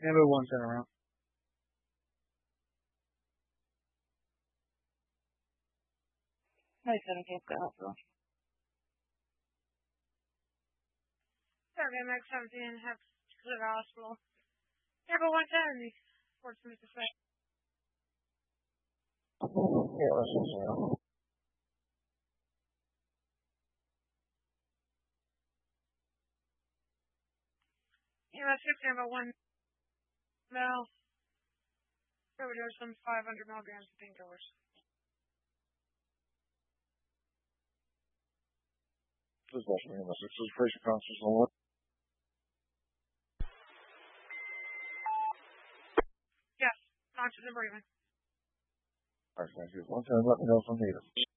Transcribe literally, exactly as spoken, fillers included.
Amber one ten around. Nice seventeen, go hospital. Sorry, Max seventeen, have to go to the hospital. Amber one ten, Fort Smith to say. Yeah, let's just zero. Yeah, that's six Amber one mil. Overdose some five hundred milligrams of painkillers. This is Boston Ambulance. This is Fraser Constance on what? Yes, conscious and breathing. Alright, thank you. One time, let me know if I need it.